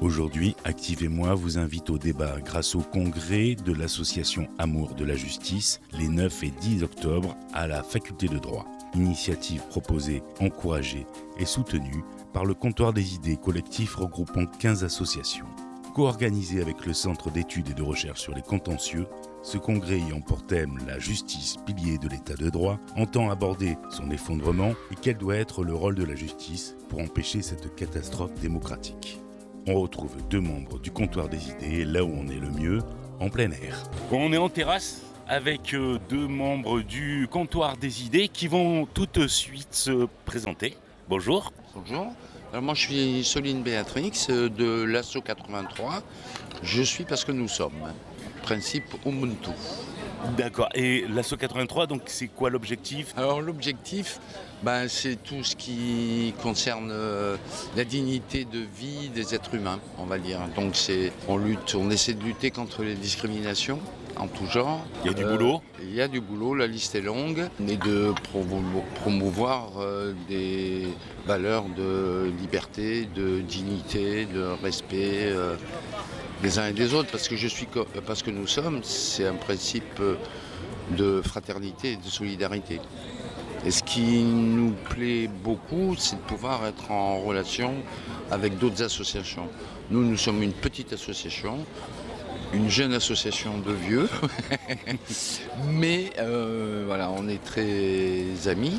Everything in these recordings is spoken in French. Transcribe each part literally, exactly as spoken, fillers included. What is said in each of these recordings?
Aujourd'hui, Active et moi vous invite au débat grâce au congrès de l'association Amour de la Justice les neuf et dix octobre à la faculté de droit. Initiative proposée, encouragée et soutenue par le comptoir des idées collectif regroupant quinze associations. Co-organisé avec le Centre d'études et de recherche sur les contentieux, ce congrès ayant pour thème la justice, pilier de l'état de droit, entend aborder son effondrement et quel doit être le rôle de la justice pour empêcher cette catastrophe démocratique. On retrouve deux membres du comptoir des idées, là où on est le mieux, en plein air. On est en terrasse avec deux membres du comptoir des idées qui vont tout de suite se présenter. Bonjour. Bonjour. Alors moi je suis Soline Béatrix de l'Asso quatre-vingt-trois. Je suis parce que nous sommes. Principe Ubuntu. D'accord. Et l'Asso quatre-vingt-trois, donc c'est quoi l'objectif ? Alors l'objectif, ben, c'est tout ce qui concerne euh, la dignité de vie des êtres humains, on va dire. Donc c'est, on lutte, on essaie de lutter contre les discriminations en tout genre. Il y a du euh, boulot Il y a du boulot, la liste est longue, et de promouvoir euh, des valeurs de liberté, de dignité, de respect euh, des uns et des autres, parce que je suis, parce que nous sommes, c'est un principe de fraternité et de solidarité. Et ce qui nous plaît beaucoup, c'est de pouvoir être en relation avec d'autres associations. Nous, nous sommes une petite association, une jeune association de vieux, mais euh, voilà, on est très amis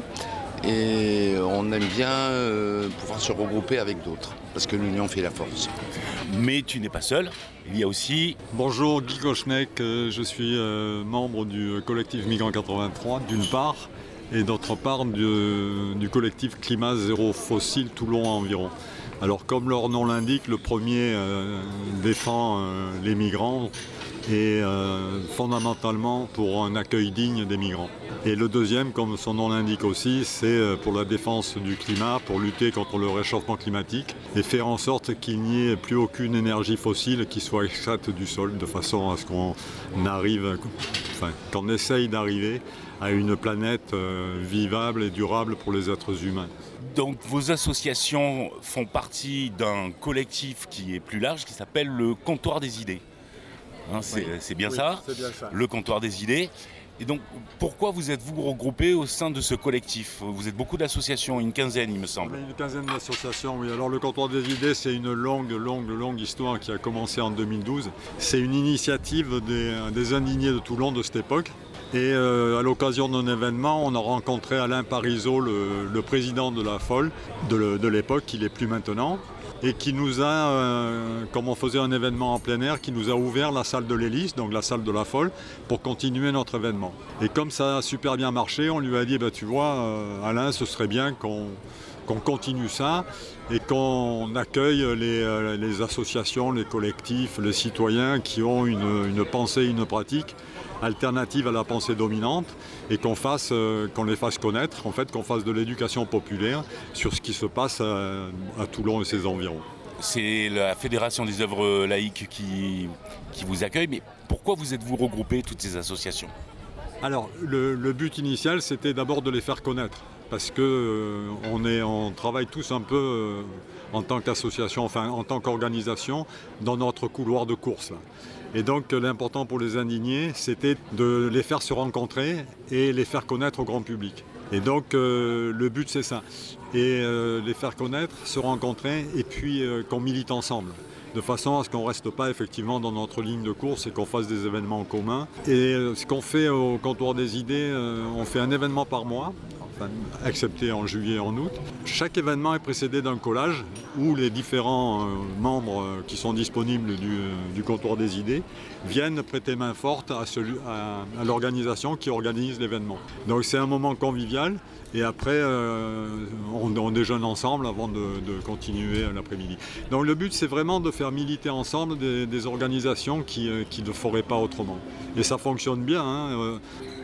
et on aime bien euh, pouvoir se regrouper avec d'autres, parce que l'union fait la force. Mais tu n'es pas seul, il y a aussi... Bonjour, Guy Kochnek, je suis euh, membre du collectif Migrants quatre-vingt-trois d'une part, et d'autre part du, du collectif Climat Zéro Fossile Toulon Environ. Alors comme leur nom l'indique, le premier euh, défend euh, les migrants et euh, fondamentalement pour un accueil digne des migrants. Et le deuxième, comme son nom l'indique aussi, c'est pour la défense du climat, pour lutter contre le réchauffement climatique et faire en sorte qu'il n'y ait plus aucune énergie fossile qui soit extraite du sol, de façon à ce qu'on arrive, enfin, qu'on essaye d'arriver à une planète euh, vivable et durable pour les êtres humains. Donc vos associations font partie d'un collectif qui est plus large, qui s'appelle le comptoir des idées. Hein, c'est, oui. c'est, bien oui, ça, c'est bien ça, le comptoir des idées. Et donc pourquoi vous êtes-vous regroupés au sein de ce collectif ? Vous êtes beaucoup d'associations, une quinzaine il me semble. Une quinzaine d'associations, oui. Alors le comptoir des idées, c'est une longue, longue, longue histoire qui a commencé en deux mille douze. C'est une initiative des, des indignés de Toulon de cette époque. Et euh, à l'occasion d'un événement, on a rencontré Alain Parizeau, le, le président de la F O L de, de l'époque, qui n'est plus maintenant, et qui nous a, euh, comme on faisait un événement en plein air, qui nous a ouvert la salle de l'Hélice, donc la salle de la F O L, pour continuer notre événement. Et comme ça a super bien marché, on lui a dit, bah, tu vois, euh, Alain, ce serait bien qu'on, qu'on continue ça et qu'on accueille les, euh, les associations, les collectifs, les citoyens qui ont une, une pensée, une pratique alternative à la pensée dominante et qu'on fasse, euh, qu'on les fasse connaître, en fait, qu'on fasse de l'éducation populaire sur ce qui se passe à, à Toulon et ses environs. C'est la Fédération des œuvres laïques qui, qui vous accueille, mais pourquoi vous êtes-vous regroupés, toutes ces associations ? Alors, le, le but initial, c'était d'abord de les faire connaître, parce que euh, on, est, on travaille tous un peu euh, en tant qu'association, enfin en tant qu'organisation, dans notre couloir de course, là. Et donc l'important pour les indignés, c'était de les faire se rencontrer et les faire connaître au grand public. Et donc euh, le but c'est ça, et euh, les faire connaître, se rencontrer et puis euh, qu'on milite ensemble, de façon à ce qu'on ne reste pas effectivement dans notre ligne de course et qu'on fasse des événements en commun. Et euh, ce qu'on fait au comptoir des idées, euh, on fait un événement par mois, enfin, excepté en juillet et en août. Chaque événement est précédé d'un collage où les différents euh, membres euh, qui sont disponibles du, euh, du comptoir des idées viennent prêter main forte à, celui, à, à l'organisation qui organise l'événement. Donc c'est un moment convivial et après euh, on, on déjeune ensemble avant de, de continuer l'après-midi. Donc le but c'est vraiment de faire militer ensemble des, des organisations qui, euh, qui ne feraient pas autrement. Et ça fonctionne bien, hein.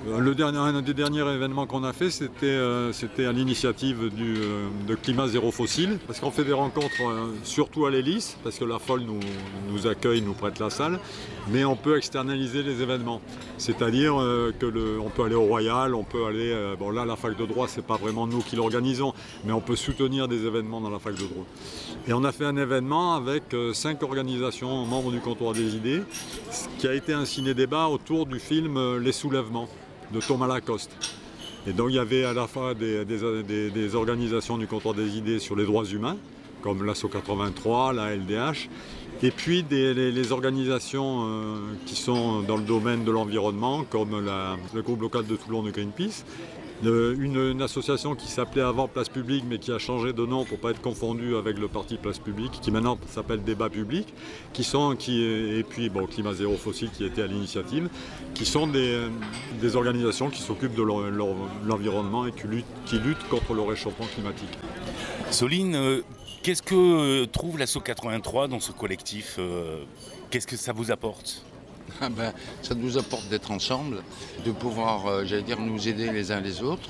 Le dernier, un des derniers événements qu'on a fait, c'était, euh, c'était à l'initiative du, euh, de Climat Zéro Fossile, parce qu'on fait des rencontres euh, surtout à l'hélice, parce que la Folle nous, nous accueille, nous prête la salle, mais on peut externaliser les événements. C'est-à-dire euh, que le, on peut aller au Royal, on peut aller, euh, bon là la fac de droit, c'est pas vraiment nous qui l'organisons, mais on peut soutenir des événements dans la fac de droit. Et on a fait un événement avec euh, cinq organisations membres du comptoir des idées, qui a été un ciné-débat autour du film euh, Les Soulèvements de Thomas Lacoste. Et donc il y avait à la fois des, des, des, des organisations du comptoir des idées sur les droits humains, comme l'A S S O quatre-vingt-trois, la L D H, et puis des, les, les organisations euh, qui sont dans le domaine de l'environnement, comme la, le groupe local de Toulon de Greenpeace, de, une, une association qui s'appelait avant Place Publique, mais qui a changé de nom pour ne pas être confondue avec le parti Place Publique, qui maintenant s'appelle Débat Public, qui sont, qui, et puis bon, Climat Zéro Fossile qui était à l'initiative, qui sont des, des organisations qui s'occupent de leur, leur, l'environnement et qui luttent, qui luttent contre le réchauffement climatique. Soline, euh, qu'est-ce que euh, trouve l'A S S O quatre-vingt-trois dans ce collectif euh, Qu'est-ce que ça vous apporte ? Ah ben, ça nous apporte d'être ensemble, de pouvoir, euh, j'allais dire, nous aider les uns les autres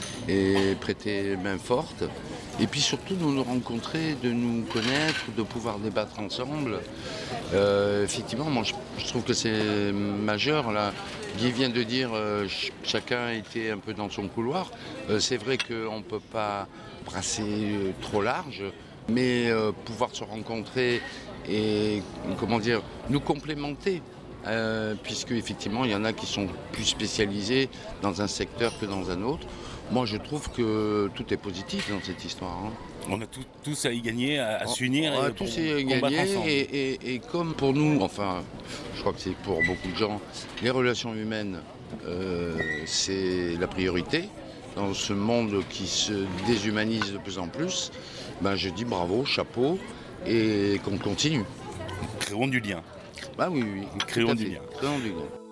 et prêter main forte. Et puis surtout de nous rencontrer, de nous connaître, de pouvoir débattre ensemble. Euh, effectivement, moi je, je trouve que c'est majeur. Là. Guy vient de dire euh, ch- chacun était un peu dans son couloir. Euh, c'est vrai qu'on ne peut pas brasser euh, trop large, mais euh, pouvoir se rencontrer et comment dire, nous complémenter. Euh, puisque effectivement il y en a qui sont plus spécialisés dans un secteur que dans un autre. Moi je trouve que tout est positif dans cette histoire. Hein. On a tout, tous à y gagner, à, à s'unir On a et tous pour à y combattre gagner ensemble. et, et, et comme pour nous, enfin je crois que c'est pour beaucoup de gens, les relations humaines euh, c'est la priorité. Dans ce monde qui se déshumanise de plus en plus, ben, je dis bravo, chapeau et qu'on continue. Créons du lien. Bah oui, oui. Créons tout à du fait. lien. Créons du lien.